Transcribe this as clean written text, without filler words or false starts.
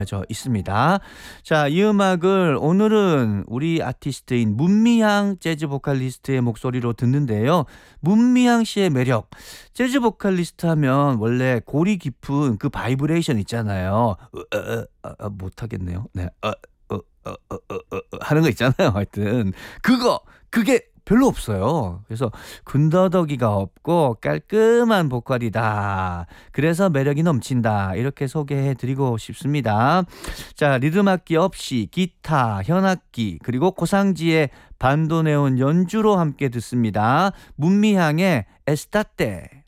저 있습니다. 자, 이 음악을 오늘은 우리 아티스트인 문미향 재즈 보컬리스트의 목소리로 듣는데요. 문미향 씨의 매력. 재즈 보컬리스트 하면 원래 골이 깊은 그 바이브레이션 있잖아요. 못하겠네요. 네. 하는 거 있잖아요. 하여튼 그게 별로 없어요. 그래서 군더더기가 없고 깔끔한 보컬이다. 그래서 매력이 넘친다. 이렇게 소개해 드리고 싶습니다. 자, 리듬 악기 없이 기타, 현악기, 그리고 고상지의 반도네온 연주로 함께 듣습니다. 문미향의 에스타테.